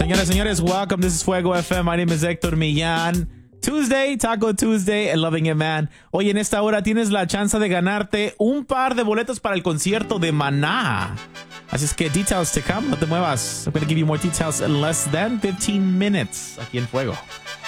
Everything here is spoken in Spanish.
Señoras y señores, welcome. This is Fuego FM. My name is Héctor Millán. Tuesday, Taco Tuesday, and loving it, man. Hoy en esta hora tienes la chance de ganarte un par de boletos para el concierto de Maná. Así es que details to come. No te muevas. I'm going to give you more details in less than 15 minutes aquí en Fuego.